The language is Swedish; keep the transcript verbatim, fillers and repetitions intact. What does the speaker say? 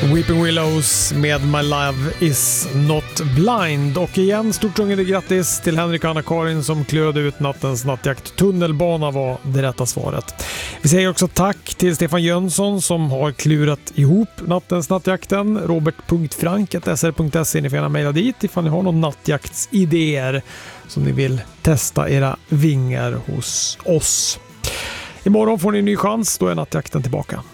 Weeping Willows med My Love Is Not Blind. Och igen, stort sjungande grattis till Henrik och Anna-Karin som klöde ut nattens nattjakt. Tunnelbana var det rätta svaret. Vi säger också tack till Stefan Jönsson som har klurat ihop nattens nattjakten. robert punkt frank at s r punkt s e. Ni får gärna mejla dit ifall ni har någon nattjaktsidéer som ni vill testa era vingar hos oss. Imorgon får ni en ny chans, då är nattjakten tillbaka.